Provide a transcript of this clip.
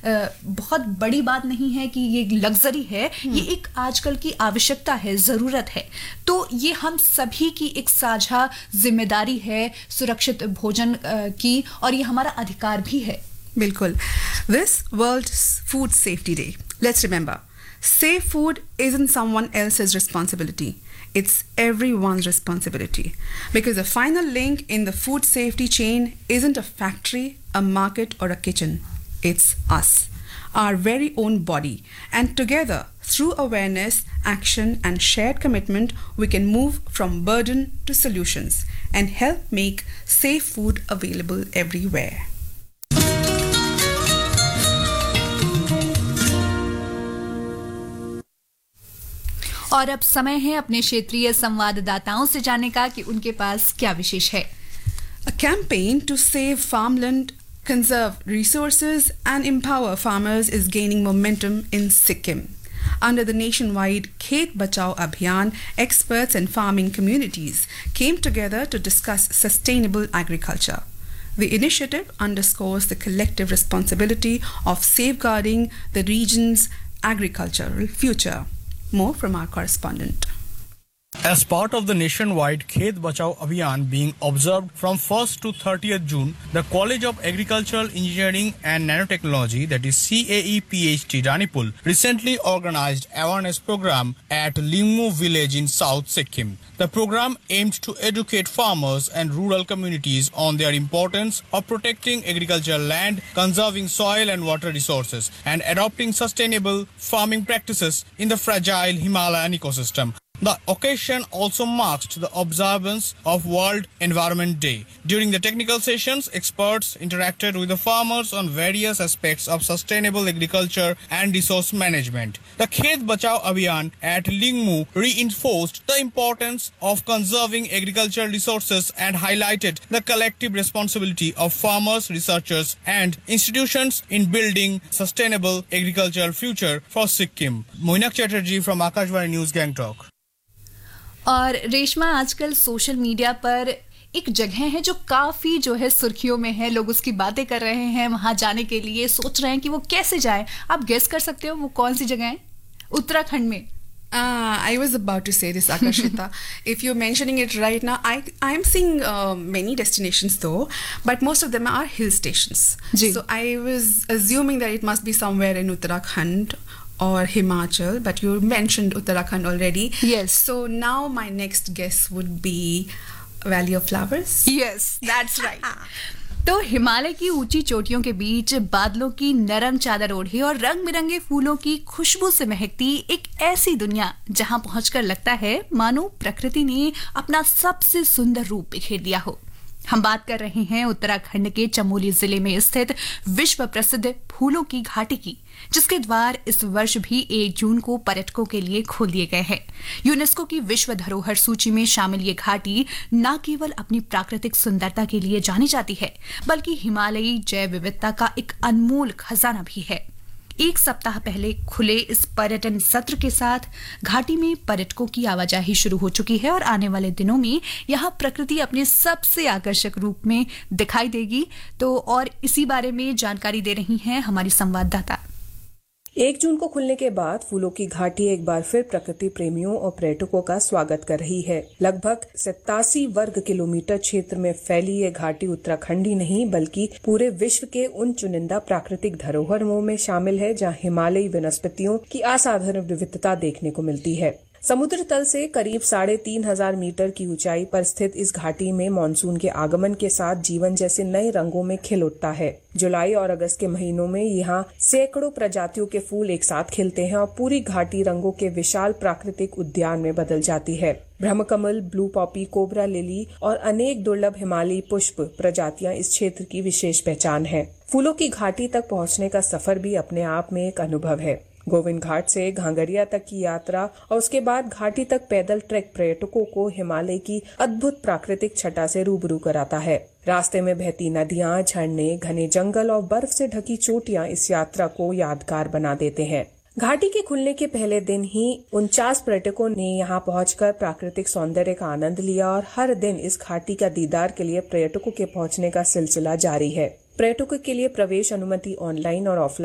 बहुत बड़ी बात नहीं है कि ये लग्जरी है, ये एक आजकल की आवश्यकता है, ज़रूरत है। तो ये हम सभी की एक साझा जिम्मेदारी है सुरक्षित भोजन की, और ये हमारा अधिकार भी है। बिल्कुल। This World Food Safety Day. Let's remember, safe food isn't someone else's responsibility. It's everyone's responsibility. Because the final link in the food safety chain isn't a factory, a market, or a kitchen. It's us, our very own body. And together, through awareness, action, and shared commitment, we can move from burden to solutions and help make safe food available everywhere. और अब समय है अपने क्षेत्रीय संवाददाताओं से जानने का कि उनके पास क्या विशेष है। A campaign to save farmland, conserve resources, and empower farmers is gaining momentum in Sikkim. Under the nationwide Khet Bachao Abhiyan, experts and farming communities came together to discuss sustainable agriculture. The initiative underscores the collective responsibility of safeguarding the region's agricultural future. More from our correspondent. As part of the nationwide Khet Bachao Abhiyan being observed from 1st to 30th June, the College of Agricultural Engineering and Nanotechnology, that is CAE PhD Ranipul, recently organized awareness program at Lingmu village in South Sikkim. The program aimed to educate farmers and rural communities on their importance of protecting agricultural land, conserving soil and water resources, and adopting sustainable farming practices in the fragile Himalayan ecosystem. The occasion also marked the observance of World Environment Day. During the technical sessions, experts interacted with the farmers on various aspects of sustainable agriculture and resource management. The Khet Bachao Abhiyan at Lingmu reinforced the importance of conserving agricultural resources and highlighted the collective responsibility of farmers, researchers, and institutions in building sustainable agricultural future for Sikkim. Moinak Chatterjee from Akashvani News, Gangtok. और रेशमा, आजकल social media पर एक जगह है जो काफी जो है सुर्खियों में है, लोग उसकी बातें कर रहे हैं, वहां जाने के लिए सोच रहे हैं कि वो कैसे जाए। आप गेस कर सकते हो वो कौन सी जगह है? उत्तराखंड में। I was about to say this, Akashita. If you're mentioning it right now, I am seeing many destinations though, but most of them are hill stations. So I was assuming that it must be somewhere in Uttarakhand or Himachal, but you mentioned Uttarakhand already. Yes. So now my next guess would be Valley of Flowers. Yes, that's right. तो हिमालय की ऊंची चोटियों के बीच बादलों की नरम चादर ओढ़ी और रंग बिरंगे फूलों की खुशबू से महकती एक ऐसी दुनिया जहां पहुंचकर लगता है मानो प्रकृति ने अपना सबसे सुंदर रूप बिखेर दिया हो। हम बात कर रहे हैं उत्तराखंड के चमोली जिले में स्थित विश्व प्रसिद्ध फूलों की घाटी की, जिसके द्वार इस वर्ष भी 1 जून को पर्यटकों के लिए खोल दिए गए हैं। यूनेस्को की विश्व धरोहर सूची में शामिल ये घाटी न केवल अपनी प्राकृतिक सुंदरता के लिए जानी जाती है, बल्कि हिमालयी जैव विविधता का एक अनमोल खजाना भी है। 1 सप्ताह पहले खुले इस पर्यटन सत्र के साथ घाटी में पर्यटकों की आवाजाही शुरू हो चुकी है और आने वाले दिनों में यहाँ प्रकृति अपने सबसे आकर्षक रूप में दिखाई देगी। तो और इसी बारे में जानकारी दे रही हैं हमारी संवाददाता। 1 जून को खुलने के बाद फूलों की घाटी एक बार फिर प्रकृति प्रेमियों और पर्यटकों का स्वागत कर रही है। लगभग 87 वर्ग किलोमीटर क्षेत्र में फैली ये घाटी उत्तराखंड ही नहीं बल्कि पूरे विश्व के उन चुनिंदा प्राकृतिक धरोहरों में शामिल है जहां हिमालयी वनस्पतियों की असाधारण विविधता देखने को मिलती है। समुद्र तल से करीब 3500 मीटर की ऊंचाई पर स्थित इस घाटी में मानसून के आगमन के साथ जीवन जैसे नए रंगों में खिल उठता है। जुलाई और अगस्त के महीनों में यहाँ सैकड़ों प्रजातियों के फूल एक साथ खिलते हैं और पूरी घाटी रंगों के विशाल प्राकृतिक उद्यान में बदल जाती है। Brahmakamal, blue Poppy, cobra lily और अनेक दुर्लभ हिमालयी पुष्प प्रजातियां इस क्षेत्र की विशेष पहचान है। फूलों की घाटी तक पहुँचने का सफर भी अपने आप में एक अनुभव है। गोविंद घाट से घांगरिया तक की यात्रा और उसके बाद घाटी तक पैदल ट्रैक पर्यटकों को हिमालय की अद्भुत प्राकृतिक छटा से रूबरू कराता है। रास्ते में बहती नदियां, झरने, घने जंगल और बर्फ से ढकी चोटियां इस यात्रा को यादगार बना देते हैं। घाटी के खुलने के पहले दिन ही 49 पर्यटकों ने यहां पहुंचकर प्राकृतिक सौंदर्य का आनंद लिया और हर दिन इस घाटी का दीदार के लिए पर्यटकों के पहुंचने का सिलसिला जारी है। पर्यटकों के लिए प्रवेश अनुमति ऑनलाइन और ऑफलाइन